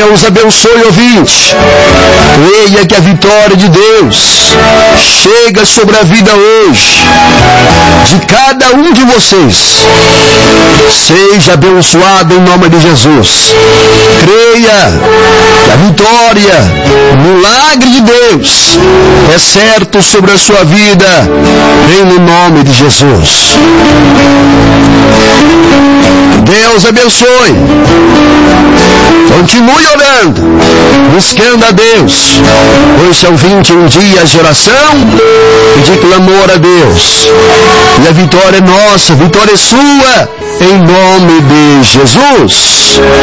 Deus abençoe o ouvinte. Creia que a vitória de Deus chega sobre a vida hoje de cada um de vocês. Seja abençoado em nome de Jesus. Creia que a vitória, o milagre de Deus é certo sobre a sua vida, em nome de Jesus. Deus abençoe. Continue orando, buscando a Deus, pois são 21 dias de oração e de clamor a Deus. E a vitória é nossa, a vitória é sua, em nome de Jesus.